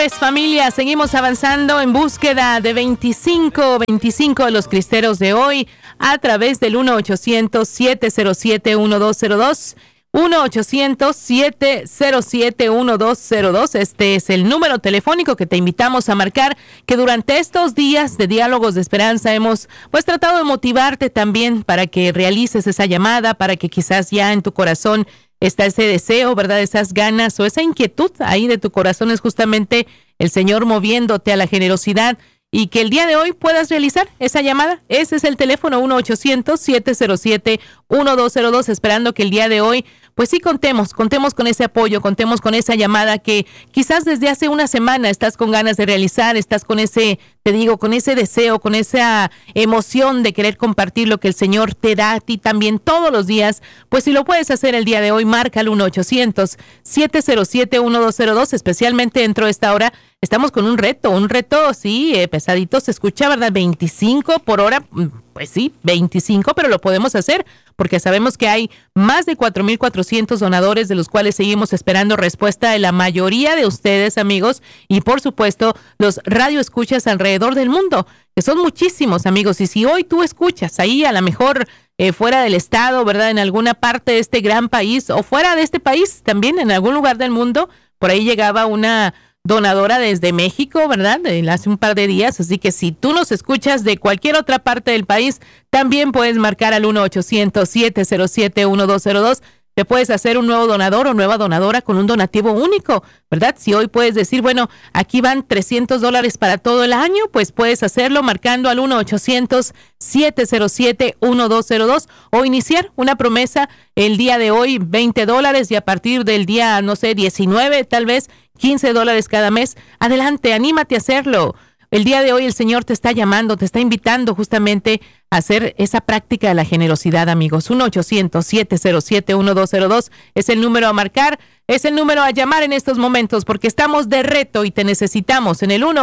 Señores, familia, seguimos avanzando en búsqueda de 25 de los cristeros de hoy a través del 1-800-707-1202. 1-800-707-1202. Este es el número telefónico que te invitamos a marcar, que durante estos días de Diálogos de Esperanza hemos tratado de motivarte también para que realices esa llamada, para que quizás ya en tu corazón está ese deseo, ¿verdad? Esas ganas o esa inquietud ahí de tu corazón, es justamente el Señor moviéndote a la generosidad, y que el día de hoy puedas realizar esa llamada. Ese es el teléfono 1-800-707-1202, esperando que el día de hoy, pues sí, contemos con ese apoyo, contemos con esa llamada que quizás desde hace una semana estás con ganas de realizar, estás con ese, te digo, con ese deseo, con esa emoción de querer compartir lo que el Señor te da a ti también todos los días. Pues si lo puedes hacer el día de hoy, marca al 1-800-707-1202, especialmente dentro de esta hora. Estamos con un reto, sí, pesadito se escucha, ¿verdad? 25 por hora, pues sí, 25, pero lo podemos hacer porque sabemos que hay más de 4,400 donadores, de los cuales seguimos esperando respuesta de la mayoría de ustedes, amigos, y por supuesto los radioescuchas alrededor del mundo, que son muchísimos, amigos. Y si hoy tú escuchas ahí, a lo mejor fuera del estado, ¿verdad? En alguna parte de este gran país, o fuera de este país también, en algún lugar del mundo, por ahí llegaba una donadora desde México, ¿verdad? Hace un par de días, así que si tú nos escuchas de cualquier otra parte del país, también puedes marcar al 1-800-707-1202. Te puedes hacer un nuevo donador o nueva donadora con un donativo único, ¿verdad? Si hoy puedes decir, bueno, aquí van $300 para todo el año, pues puedes hacerlo marcando al 1-800-707-1202, o iniciar una promesa el día de hoy, $20, y a partir del día, no sé, 19, tal vez $15 cada mes. Adelante, anímate a hacerlo. El día de hoy el Señor te está llamando, te está invitando justamente a hacer esa práctica de la generosidad, amigos. 1-800-707-1202 es el número a marcar, es el número a llamar en estos momentos, porque estamos de reto y te necesitamos en el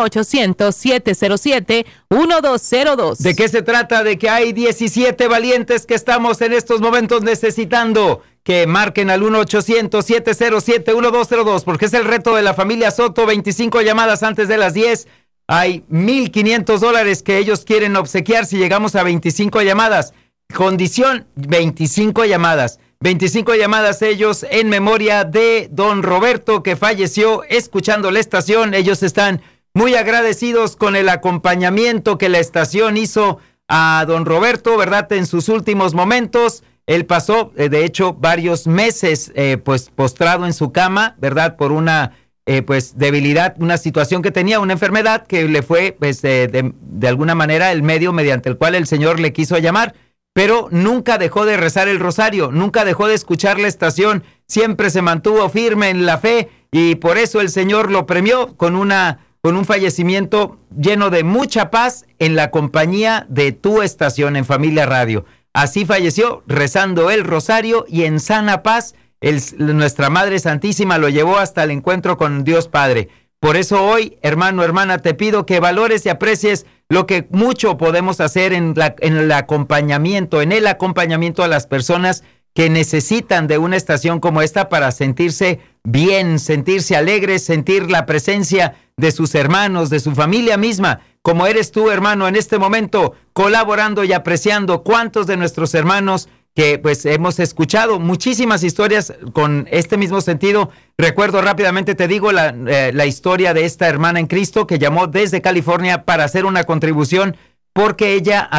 1-800-707-1202. ¿De qué se trata? De que hay 17 valientes que estamos en estos momentos necesitando que marquen al 1-800-707-1202, porque es el reto de la familia Soto. 25 llamadas antes de las 10. Hay $1,500 que ellos quieren obsequiar si llegamos a 25 llamadas. Condición, 25 llamadas. 25 llamadas ellos en memoria de don Roberto, que falleció escuchando la estación. Ellos están muy agradecidos con el acompañamiento que la estación hizo a don Roberto, ¿verdad? En sus últimos momentos. Él pasó, de hecho, varios meses pues postrado en su cama, ¿verdad? Por una pues debilidad, una situación que tenía, una enfermedad que le fue pues de alguna manera el medio mediante el cual el Señor le quiso llamar, pero nunca dejó de rezar el rosario, nunca dejó de escuchar la estación, siempre se mantuvo firme en la fe, y por eso el Señor lo premió con un fallecimiento lleno de mucha paz en la compañía de tu estación en Familia Radio. Así falleció rezando el rosario y en sana paz. Nuestra Madre Santísima lo llevó hasta el encuentro con Dios Padre. Por eso hoy, hermano, hermana, te pido que valores y aprecies lo que mucho podemos hacer en el acompañamiento a las personas que necesitan de una estación como esta para sentirse bien, sentirse alegres, sentir la presencia de sus hermanos, de su familia misma, como eres tú, hermano, en este momento, colaborando y apreciando. ¿Cuántos de nuestros hermanos que pues hemos escuchado muchísimas historias con este mismo sentido? Recuerdo rápidamente, te digo, la historia de esta hermana en Cristo que llamó desde California para hacer una contribución, porque ella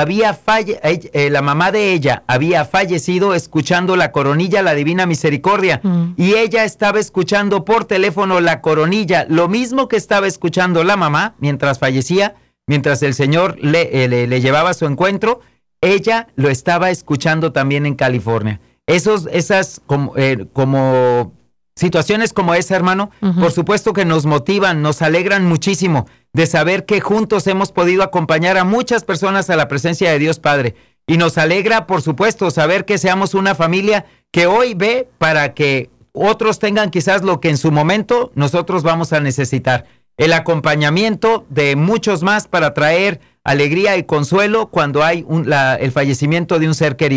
la mamá de ella había fallecido escuchando la coronilla, la Divina Misericordia, y ella estaba escuchando por teléfono la coronilla, lo mismo que estaba escuchando la mamá mientras fallecía, mientras el Señor le llevaba a su encuentro. Ella lo estaba escuchando también en California. Esas como situaciones como esa, hermano, por supuesto que nos motivan, nos alegran muchísimo de saber que juntos hemos podido acompañar a muchas personas a la presencia de Dios Padre. Y nos alegra, por supuesto, saber que seamos una familia que hoy ve para que otros tengan quizás lo que en su momento nosotros vamos a necesitar. El acompañamiento de muchos más para traer alegría y consuelo cuando hay el fallecimiento de un ser querido.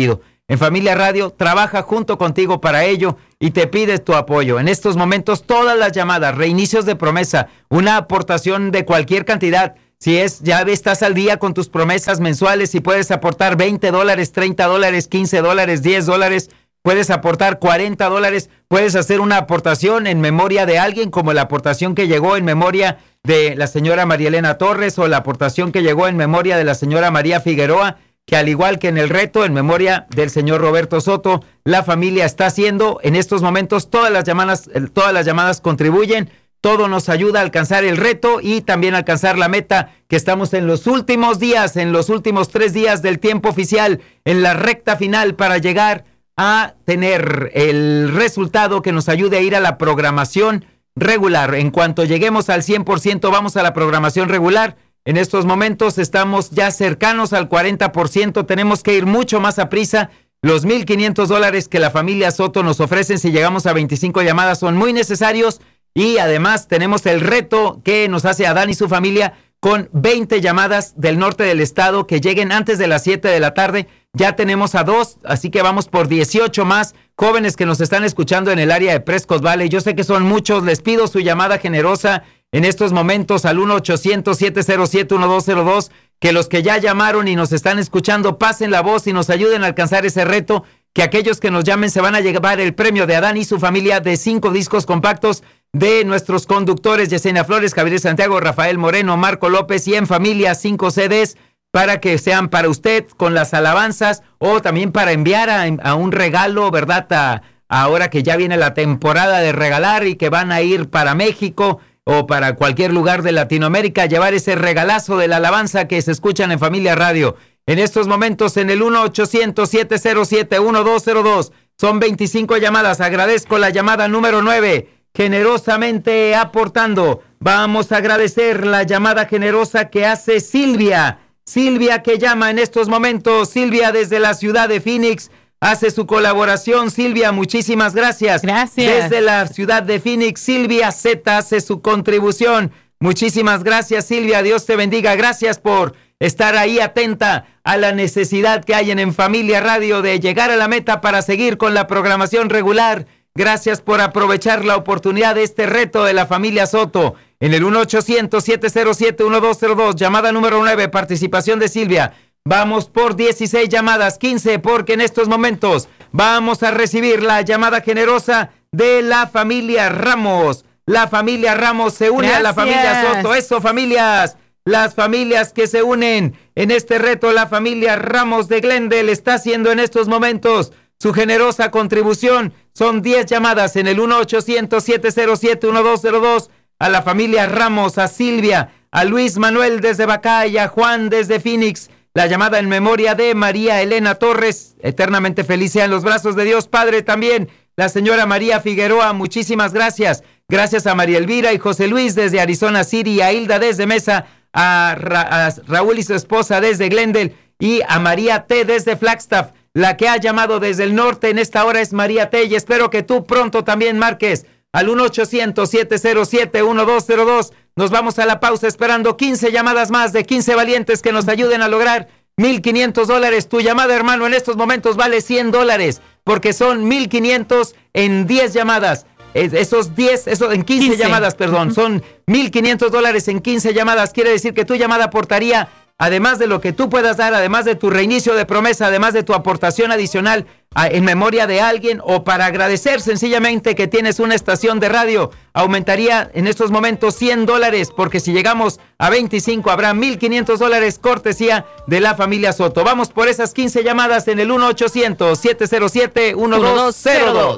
en Familia Radio trabaja junto contigo para ello y te pide tu apoyo. En estos momentos todas las llamadas, reinicios de promesa, una aportación de cualquier cantidad. Si ya estás al día con tus promesas mensuales y puedes aportar $20, $30, $15, $10, puedes aportar $40, puedes hacer una aportación en memoria de alguien, como la aportación que llegó en memoria de la señora María Elena Torres o la aportación que llegó en memoria de la señora María Figueroa, que al igual que en el reto, en memoria del señor Roberto Soto, la familia está haciendo en estos momentos, todas las llamadas contribuyen, todo nos ayuda a alcanzar el reto y también alcanzar la meta, que estamos en los últimos días, en los últimos 3 días del tiempo oficial, en la recta final para llegar a tener el resultado que nos ayude a ir a la programación regular. En cuanto lleguemos al 100%, vamos a la programación regular. En estos momentos estamos ya cercanos al 40%, tenemos que ir mucho más a prisa. Los $1,500 que la familia Soto nos ofrecen si llegamos a 25 llamadas son muy necesarios, y además tenemos el reto que nos hace Adán y su familia con 20 llamadas del norte del estado que lleguen antes de las 7 de la tarde. Ya tenemos a 2, así que vamos por 18 más jóvenes que nos están escuchando en el área de Prescott Valley. Yo sé que son muchos, les pido su llamada generosa en estos momentos al 1-800-707-1202, que los que ya llamaron y nos están escuchando pasen la voz y nos ayuden a alcanzar ese reto, que aquellos que nos llamen se van a llevar el premio de Adán y su familia de 5 discos compactos de nuestros conductores Yesenia Flores, Javier Santiago, Rafael Moreno, Marco López, y en familia 5 CDs para que sean para usted con las alabanzas, o también para enviar a un regalo, ¿verdad? Ahora que ya viene la temporada de regalar y que van a ir para México o para cualquier lugar de Latinoamérica, llevar ese regalazo de la alabanza que se escuchan en Familia Radio. En estos momentos en el 1-800-707-1202 son 25 llamadas. Agradezco la llamada número 9, generosamente aportando. Vamos a agradecer la llamada generosa que hace Silvia. Silvia, que llama en estos momentos. Silvia desde la ciudad de Phoenix hace su colaboración. Silvia, muchísimas gracias. Gracias. Desde la ciudad de Phoenix, Silvia Z hace su contribución. Muchísimas gracias, Silvia. Dios te bendiga. Gracias por estar ahí atenta a la necesidad que hay en Familia Radio de llegar a la meta para seguir con la programación regular. Gracias por aprovechar la oportunidad de este reto de la familia Soto. En el 1-800-707-1202, llamada número 9, participación de Silvia. Vamos por 16 llamadas, 15, porque en estos momentos vamos a recibir la llamada generosa de la familia Ramos. La familia Ramos se une a la familia Soto. Eso, familias. Las familias que se unen en este reto, la familia Ramos de Glendale está haciendo en estos momentos su generosa contribución. Son 10 llamadas en el 1-800-707-1202 a la familia Ramos, a Silvia, a Luis Manuel desde Bacay, a Juan desde Phoenix. La llamada en memoria de María Elena Torres, eternamente feliz sea en los brazos de Dios Padre. También la señora María Figueroa, muchísimas gracias. Gracias a María Elvira y José Luis desde Arizona City, a Hilda desde Mesa, a Raúl y su esposa desde Glendale, y a María T desde Flagstaff. La que ha llamado desde el norte en esta hora es María T, y espero que tú pronto también marques al 1-800-707-1202. Nos vamos a la pausa esperando 15 llamadas más de 15 valientes que nos ayuden a lograr $1,500. Tu llamada, hermano, en estos momentos vale $100, porque son 1,500 en 10 llamadas. Eso en 15 llamadas, perdón. Son $1,500 en 15 llamadas. Quiere decir que tu llamada aportaría, además de lo que tú puedas dar, además de tu reinicio de promesa, además de tu aportación adicional en memoria de alguien, o para agradecer sencillamente que tienes una estación de radio, aumentaría en estos momentos $100, porque si llegamos a 25 habrá $1,500 cortesía de la familia Soto. Vamos por esas 15 llamadas en el 1-800-707-1202.